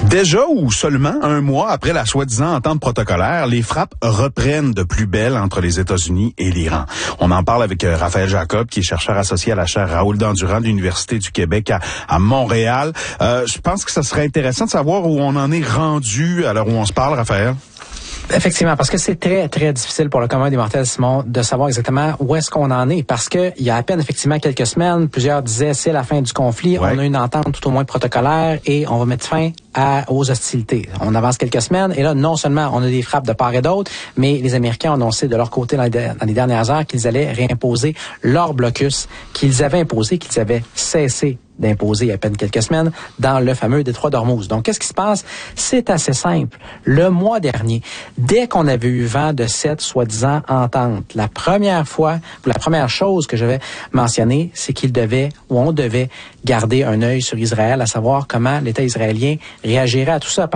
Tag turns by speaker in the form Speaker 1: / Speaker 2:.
Speaker 1: Déjà ou seulement un mois après la soi-disant entente protocolaire, les frappes reprennent de plus belle entre les États-Unis et l'Iran. On en parle avec Raphaël Jacob, qui est chercheur associé à la chaire Raoul Dandurand de l'Université du Québec à Montréal. Je pense que ça serait intéressant de savoir où on en est rendu à l'heure où on se parle, Raphaël.
Speaker 2: Effectivement, parce que c'est très, très difficile pour le commun des mortels, Simon, de savoir exactement où est-ce qu'on en est. Parce que il y a à peine, effectivement, quelques semaines, plusieurs disaient c'est la fin du conflit, ouais. On a une entente tout au moins protocolaire et on va mettre fin aux hostilités. On avance quelques semaines et là, non seulement on a des frappes de part et d'autre, mais les Américains ont annoncé de leur côté dans les dernières heures qu'ils allaient réimposer leur blocus qu'ils avaient imposé, qu'ils avaient cessé d'imposer il y a à peine quelques semaines dans le fameux détroit d'Ormuz. Donc, qu'est-ce qui se passe? C'est assez simple. Le mois dernier, dès qu'on avait eu vent de cette soi-disant entente, la première chose que je vais mentionner, c'est on devait garder un œil sur Israël, à savoir comment l'État israélien réagirait à tout ça.